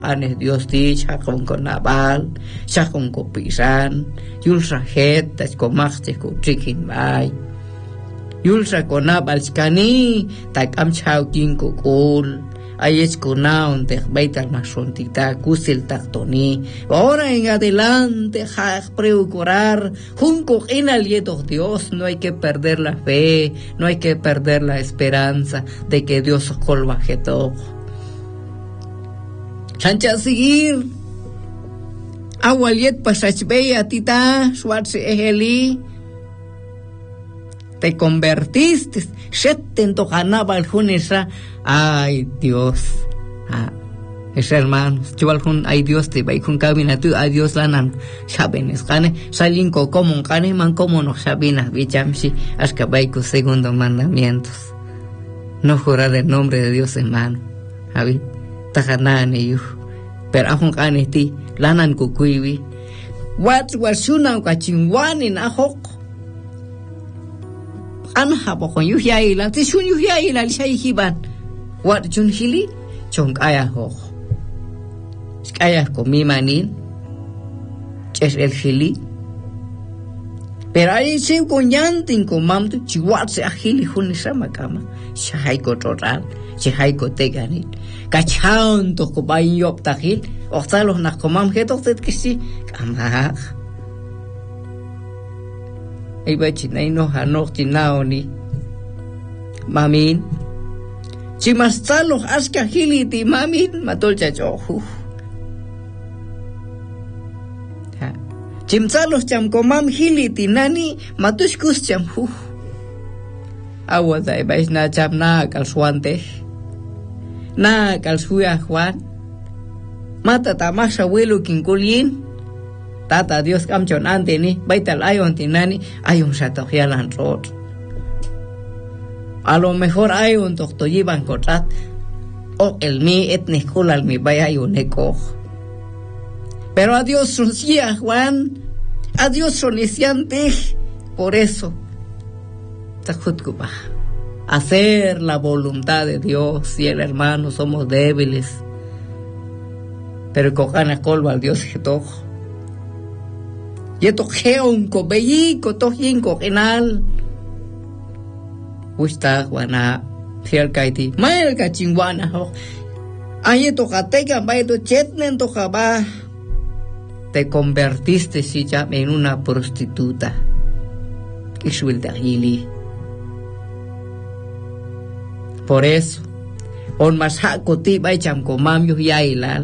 Anes Dios ti chakon con Nabal, chakon con Pisan, yulsa het, tas comaste con chicken bay. Yulsa con Nabal skani, tak am chau kin kokul. Ayes kunaon te baital masontita kusil taktoni. Ahora en adelante, ja procurar, junco en alieto Dios, no hay que perder la fe, no hay que perder la esperanza de que Dios colbaje todo. Chancha seguir. Agualiet pasachbeya tita, suarse eheli. Te convertiste, shetten to ganaba el junesa. Ay Dios, es hermanos, yo algún ay Dios te va y con cabina tú, ay Dios lanan, sabenes, gane, salin como gane man como no sabinas, bichamsi, hasta baico segundo mandamientos. No jurar el nombre de Dios en mano, abi, tajanane yu, pero aún gane ti, lanan kukuibi, what was una kachingwan in ahok. Anha pokon yu yaila, ti shun yu yaila, lishay hiban. Wat jun hili chong ayah ho ayah ko mi manin ches el hili pero ay se con yantin con mam tu chiwat se hili hun sama kama shai ko total shai ko teganin kachaun to ko bay yop tahil oxtalos na ko mam heto tet kisi kama ay ba chinay no hanok tinaoni mamin Chimastalo aska hiliti mamin matol chachohu. Chimsalos cham komam hiliti nani matushkus cham hu. Agua dai vais na cham na kal suante. Na kal suya Juan. Mata tamasha abuelo kinkulin. Tata Dios kamchon anteni baital ayon tinani ayon shatohialan rot. A lo mejor hay un doctor llevan cortat o el mi etnico al mi vaya y un eco. Pero a Dios sonicía Juan, a Dios soniciante, por eso hacer la voluntad de Dios y el hermano somos débiles. Pero cojana colva al Dios que tojo. Y esto geon cobeyico tojinco genal. Gusta Juana fiel kaiti mal kachingwana ho aye to katega baito chetnen to jaba te convertiste si ya en una prostituta isuel dahili por eso on masako ti bai cham komam yu yailal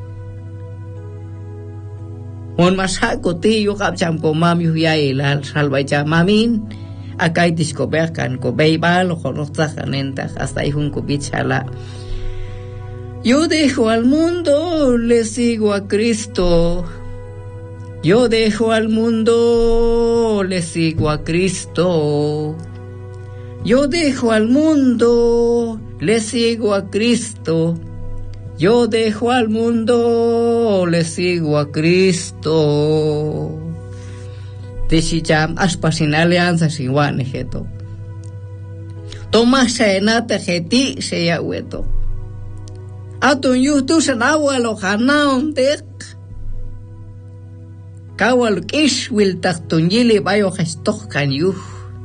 on masako ti yu kap cham komam yu yailal salvai chamamin acá hay discobercan ko beibal o conozcajanenta hasta ahí un cubichala. Yo dejo al mundo, le sigo a Cristo. Yo dejo al mundo, le sigo a Cristo. Yo dejo al mundo, le sigo a Cristo. Yo dejo al mundo, le sigo a Cristo. Tishijam aspasin alianza siwane heto. Toma senata heti seya weto. Atun yutu sanawa lo hanaon tek. Kawal kish wil taktun yili bayo gestok kan yuh.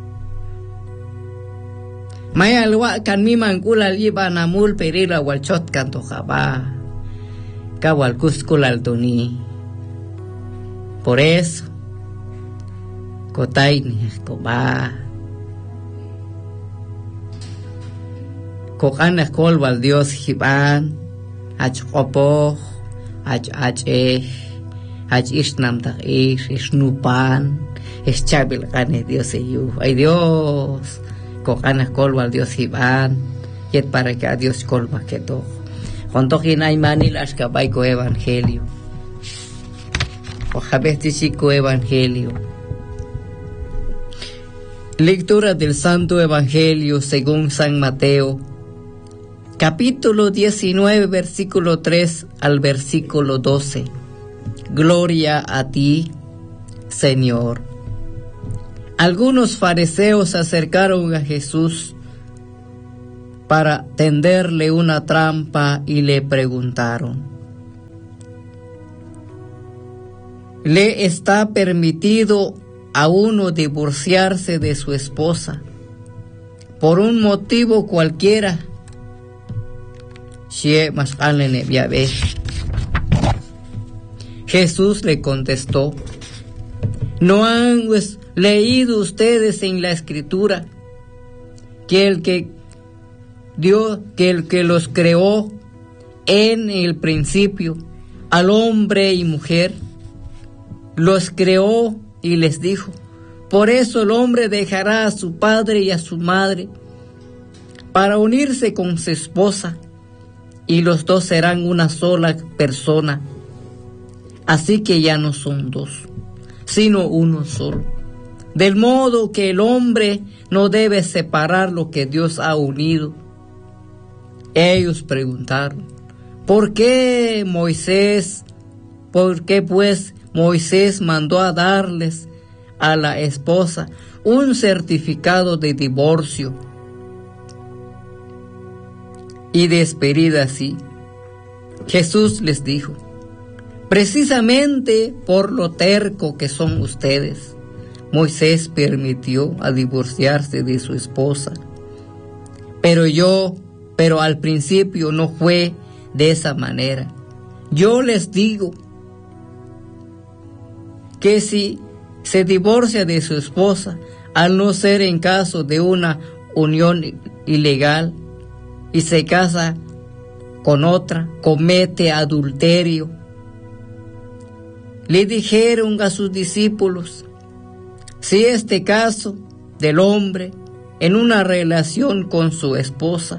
Maya alwa kan mi mangkula liba namul perila wal chot kan to jaba. Kawal kuskulal tuni. Por eso Kotaini koba kokana kolwal Dios hiban ach opo ach ishnam ta ishnupan chabil gane Dios yu ay Dios kokana kolwal Dios hiban yet para que a Dios kolwa que to junto hinay manil ashkabay ko evangelio o habesti chico evangelio. Lectura del Santo Evangelio según San Mateo, capítulo 19, versículo 3 al versículo 12. Gloria a ti, Señor. Algunos fariseos se acercaron a Jesús para tenderle una trampa y le preguntaron: le está permitido a uno divorciarse de su esposa por un motivo cualquiera. Jesús le contestó: ¿no han leído ustedes en la Escritura que el que los creó en el principio, al hombre y mujer, los creó y les dijo: por eso el hombre dejará a su padre y a su madre para unirse con su esposa, y los dos serán una sola persona? Así que ya no son dos, sino uno solo. Del modo que el hombre no debe separar lo que Dios ha unido. Ellos preguntaron: ¿por qué pues Moisés mandó a darles a la esposa un certificado de divorcio y despedida así? Jesús les dijo: precisamente por lo terco que son ustedes, Moisés permitió a divorciarse de su esposa. Pero al principio no fue de esa manera. Yo les digo que si se divorcia de su esposa, al no ser en caso de una unión ilegal, y se casa con otra, comete adulterio. Le dijeron a sus discípulos: si este caso del hombre en una relación con su esposa,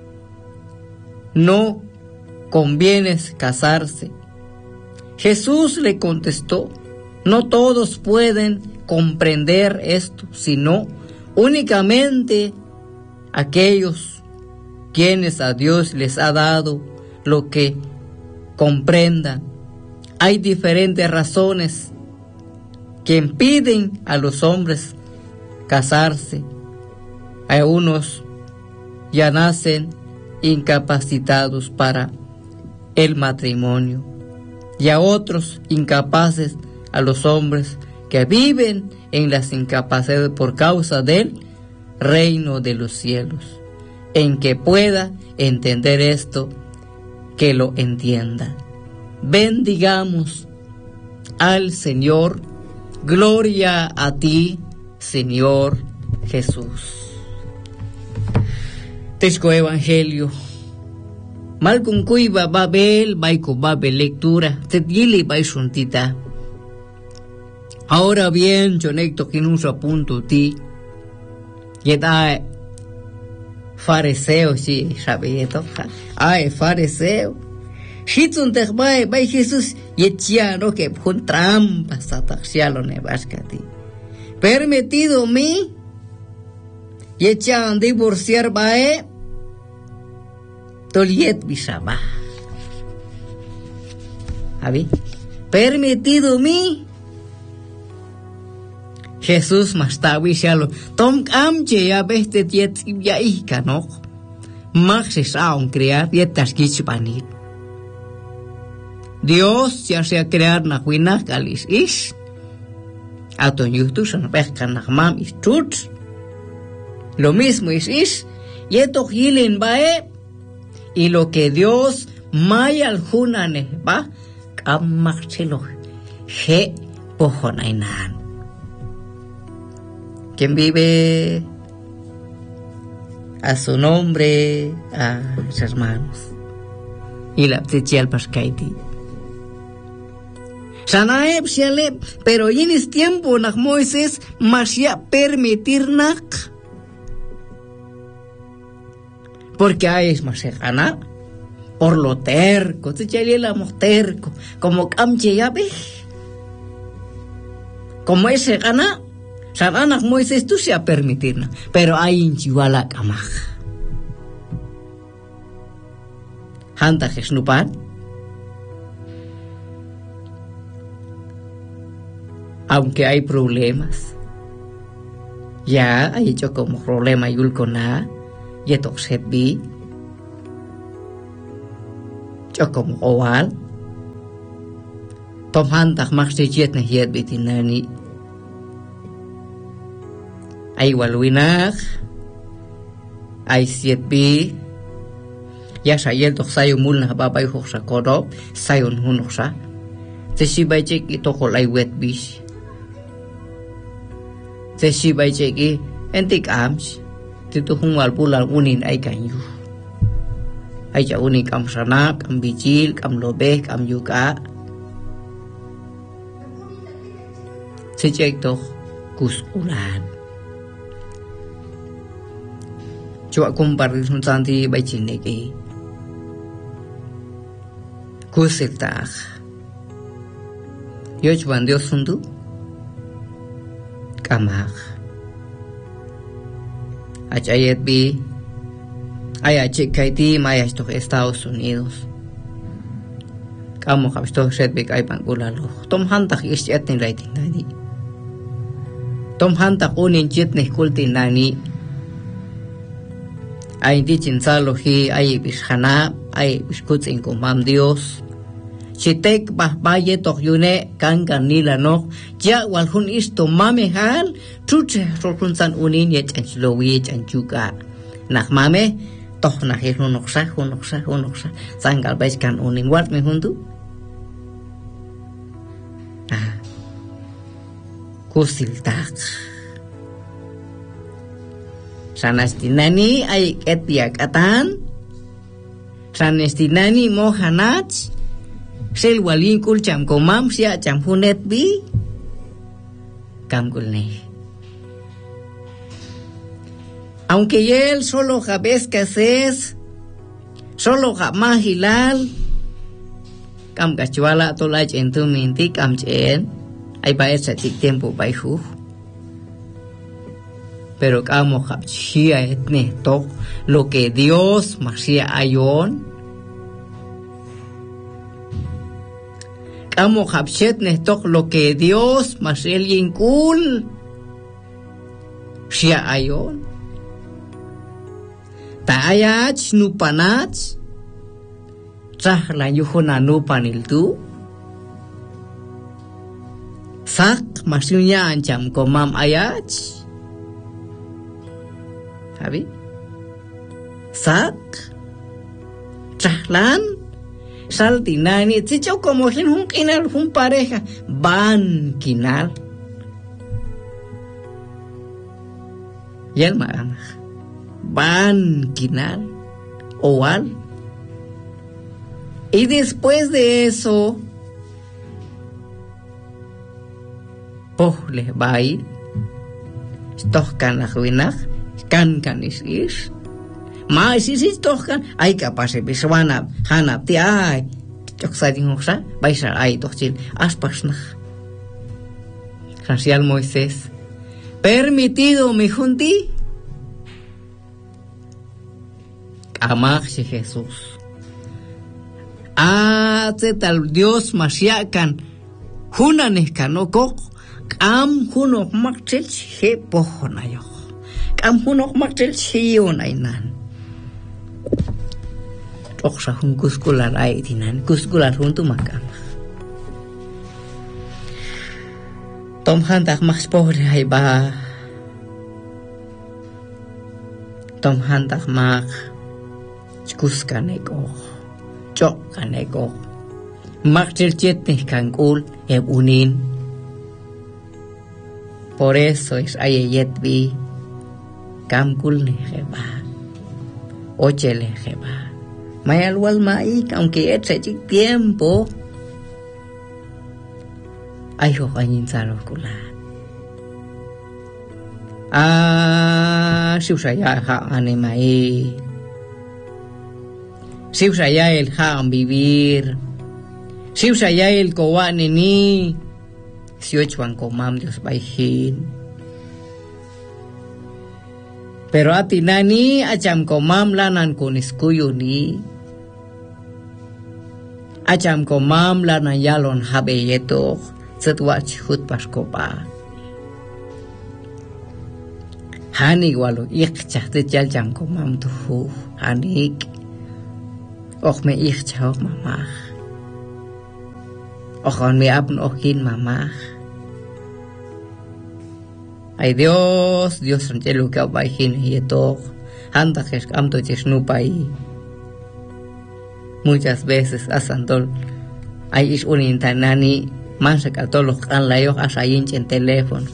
no conviene casarse. Jesús le contestó: no todos pueden comprender esto, sino únicamente aquellos quienes a Dios les ha dado lo que comprendan. Hay diferentes razones que impiden a los hombres casarse. A unos ya nacen incapacitados para el matrimonio, y a otros incapaces, a los hombres que viven en las incapacidades por causa del reino de los cielos. En que pueda entender esto, que lo entienda. Bendigamos al Señor. Gloria a ti, Señor Jesús. Texto Evangelio. Malcun cuiva babel, baico babel lectura, tetgili baisuntita. Ahora bien, chonecto kinus apunto ti. Yeta fariseo, sí, sabe esto. Ay, fariseo. Shitsun tekbai, bai Jesús, yetchiano que pun trampas ataxialo nevascati. Permitido mi, yetchan divorciar bae, toliet bisaba. ¿Abi? Permitido mi, Jesús mastawi shalo, tom amche ya beste tiet ya ihka no, maxes aun crear yetas gichpanit. Dios ya sea crear na huina kalis is, aton yutu son pescan na mam is truth. Lo mismo is, yeto hilen bae, y lo que Dios maya al junane va, kamachelo, he pojonainan. Quien vive a su nombre, a sus hermanos, y la ptichial pascaiti. Sanaeb sialeb, pero en este tiempo nak Moisés masya permitir nak, porque hay es más gana por lo terco, te la terco, como camche ya ve, como ese gana. Sananak Moisés tú se a permitir, pero hay inchiwala kamaj. Hanta jesnupan. Aunque hay problemas, ya hay hecho como problema yulkona, ya toxebi, yo como owal, Tom hantak makstijet na hiyat bitinani. Ay walwinak. Ay siyetbi. Ya sayel tok sayo mul na babay hok sa korop. Sayon hunok sa. Tesibay chek ito kolay wet bis. Tesibay chek entik ams. Tito hungal pulang unin ay kanyu. Ay ja unik am sanak, am bijil, am lobek, am yuka. Sejak itu kuskulan. Coba kumpar sun santi bacin lagi. Kusil tak. Yo coba Dios sundu. Kamak. Ayat bi. Ayat cek kaiti maya estos Estados Unidos. Kamu habis tu set bek ay pangkulalo. Tom hantak isyat ni writing nani. Tom hantak unin jit ni kulti nani. Ay di cinsalo hi ay bishana ay bishkuts inkumam Dios. Chitek bahbaye tok yune kangan nila nok. Ja walhun isto mame hal. Truce rolkunsan unin yet anchlowi anchuka. Nak mame toh nahir hunoksa. Sanggal baiskan unin wat me hundu. Kusil tak. Sanastinani ay etiakatan. Sanastinani mohanat. Sel walinkul jam komam sia jam hunet bi. Kamkul ne. Aunque él solo jabes cases. Solo jamás hilal. Kam kachuala tolaj entu minti kam chen. Ay bayar satik tiempo bayhu. Pero kamo kapsia etne tok lo que Dios masia ayon. Kamo kapset ne tok lo que Dios masel yinkul. Sia ayon. Taayach nupanach. Trah lanyuhona nupanil tu. Sak maksudnya ancam komam ayat. Habi. Sak. Trahlan. Saltinani. Cicho como sin un kinal un pareja. Ban kinal. Yel marana. Ban kinal. Oal. Y después de eso. Leh bayi, tohkan lahwinak, kan is, ma is tohkan, ay kapase biswanap, hanap ti ay, choksading hoksa, baisar ay tohchil, aspas na. Racial Moisés, permitido mi junti, amak si Jesús. Tal Dios masyakan, hunanes kanokok, Kam hunok makcil he pohon ayo. Kam hunok makcil hiyon ay nan. Tok sa hun kuskular ay tinan. Kuskular hun tumakam. Tom hantak mas pohon ay ba. Tom hantak mak. Kuskan eko. Chok kan eko. Makcil chet nih kangkul unin. Por eso es ayeyetbi kamkul nejeba oche lejeba mayal wal maik aunque et sechik tiempo ay ho kanin saro kula siu saya ha ane mai siu saya el ha vivir siu saya el kowane ni Siuchuan komam Dios baihin. Pero ati nani acham komam lanan kuniskuyo ni. Acham komam lanan yalon habeyeto setwa chihut paskopa. Hanik walu ikchah te jam komam tuhu. Hanik. Och me ikchah och mamah. Ojon mi apno ojin mamá. Ay Dios ranchelo que abajin y todo. Anda que amto chisnupa y muchas veces asandol hay un intanani mansa que todos los can la yo asayin en teléfono.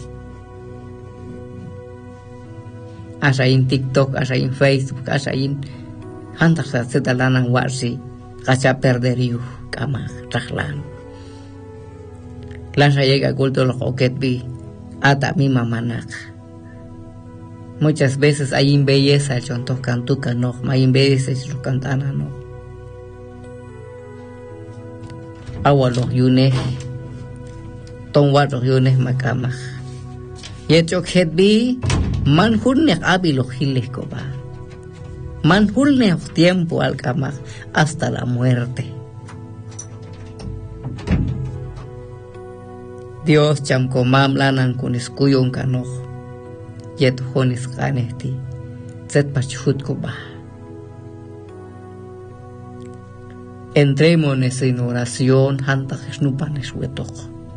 Asayin TikTok, asayin Facebook, asayin anda que se talanan warsi cacha perderiu kama trajlan. Lanza llega culto los oquet bi ata mi mamanak. Muchas veces hay belleza el chontos cantuca no, hay belleza el cantana no. Agua los yunes, tonwa los yunes macamaj. Y hecho que vi manjulne abi los giles coba. Manjulne tiempo al camaj hasta la muerte. Dios chamkomam lanan con escuyo un canoj. Yet honis ganesti. Zet pachut koba. Entremos en oración, hanta jesnupan eshuetok.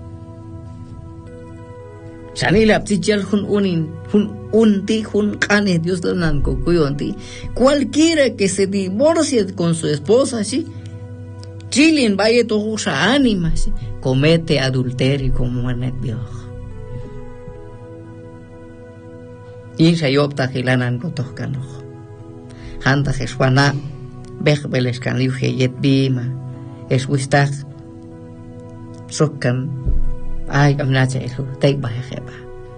Sanila ptichal hun unti hun kane Dios donan kokuyonti. Cualquiera que se divorcie con su esposa, ¿sí? Chilin vaya todo sa ánima, ¿sí? Comete adulterio como anet bioj. Y se yopta gilanan kotohkanoh. Hanta jeswana bej beleskan liuje yet bima. Es wistak sokkan ay amnacha elu teik bahejeba.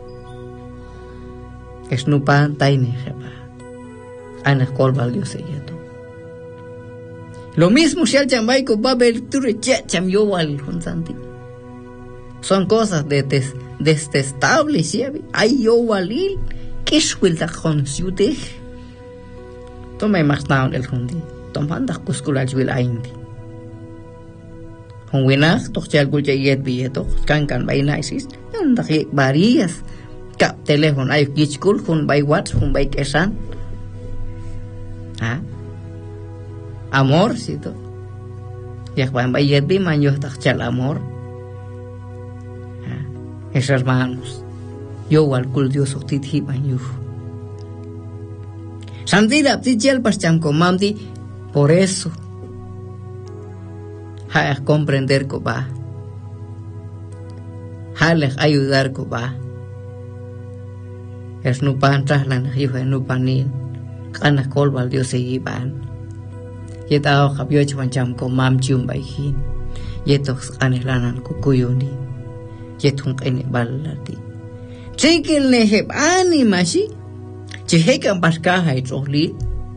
Es nupan taine jeba. Ana kolbal Dios yeto. Lo mismo si al chamaico va a ver ture cham yo wal santi. Son cosas detestables, ¿sí? Ay yo walil que suelta con ciudad. Toma más down el hundi. Toma anda kuskulal wil aindi. Con winas toch ya gulja yet bieto kan bainaisis. Anda que varías. Cap teléfono ay kichkul hun bay wat hun bay kesan. Ah. Amor sito. Ya van bay yet bi man yo tachal amor. Es hermanos. Yo al kul Dios octit hibanyu. Santida ptichel pascham comandi por eso. Ha comprender ko ba. Ha les ayudar ko ba. Es nupan traslan hijo nupanin. Kana kolbal Dios iban. Yeta o habyo cham comam chumbaihin. Yetos anelanan kukuyuni. Yetun ene balati. Chekel neheb anima si. Chehekan paskaha itrohli.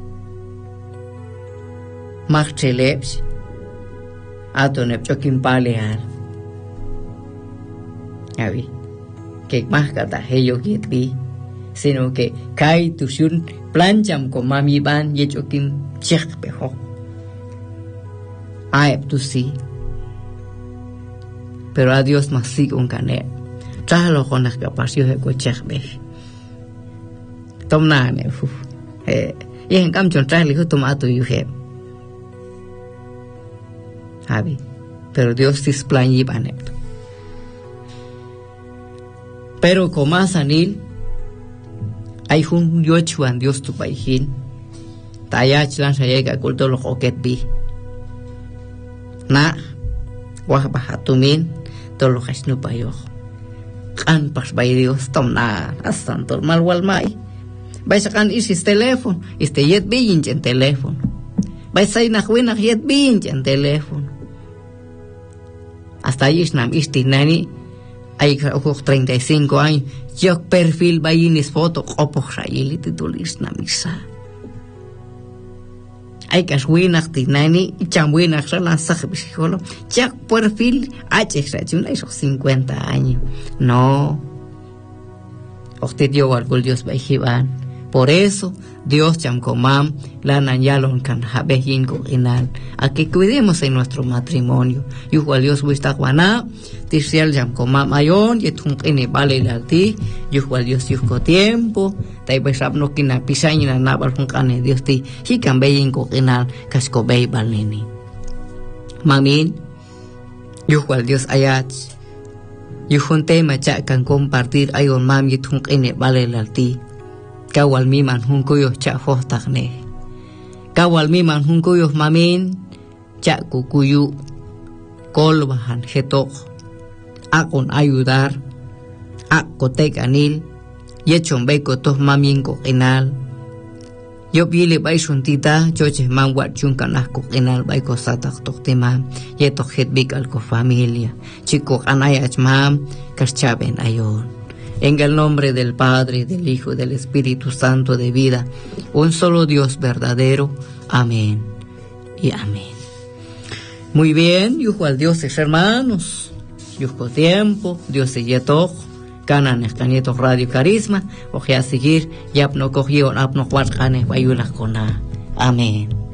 Marcheleps. Atonep chokin paleal. Abi. Que más kata heyo yetbi. Sino que kai tushun plancham con mami ban yechokin chek peho. Aep tu sí. Pero a Dios más sí con canet. Trájalo con las capacidades de cochekbe. Tomnane fu. Y en cambio trájale hijo tomato yuhe. Abi. Pero Dios sí es plan y banet. Pero como anil hay un yochuan Dios tu paihin. Tayach lan sayega kulto lo koket bi. Na wah bahatumin to lo khasnu payo. Kan pas bay Dios tomna asan to malwal mai. Bay sakan isis teléfono, yet bin en teléfono. Bay say nakhwina yet bin en teléfono. Hasta yisnam istinani hay 35 años. Yo perfil bayinis foto opo khayili titulis na misa. Hay que winak tinani chamwinak salan sakbisholo. Ya perfil hachexrachuna esos 50 años. No. Usted dio al Dios baijiban. Por eso Dios chamkomam la nanyalon kan habehin inal. A que cuidemos en nuestro matrimonio. Yuhual Dios wistaguana. Tisial chamkomam ayon yetun ene vale lalti. Yuhual Dios yuko tiempo. Tai besap no kina pisaña nabal kane Dios ti. Hikan beyin inal kasko bei balini. Mamin Yuhual Dios ayach. Yuhunte machakan compartir ayon mam yitun ine vale lalti. Kawal mi man hunkuyo cha hostagne. Kawal mi man hunkuyo mamin cha kukuyu kolbahan hetok. Akon ayudar. Akotek anil. Yechon beko tos mamin ko enal. Yo bile bay suntita, choche man wat chunkanas ko enal bay ko satak tokte mam, yeto hetbik al ko familia, chico anayach mam, kaschaben ayon. En el nombre del Padre, del Hijo y del Espíritu Santo de vida, un solo Dios verdadero. Amén y amén. Muy bien, yujo al Dioses hermanos, yujo tiempo, Dios se yeto. Kanan escanietos Radio Carisma, o a seguir, ya no cogió, no guardanes, bayunas con. Amén.